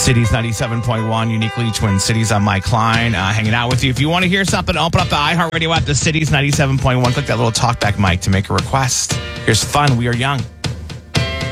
Cities 97.1, uniquely Twin Cities. I'm Mike Klein, hanging out with you. If you want to hear something, open up the iHeartRadio app, the Cities 97.1. Click that little talkback mic to make a request. Here's fun. We are young.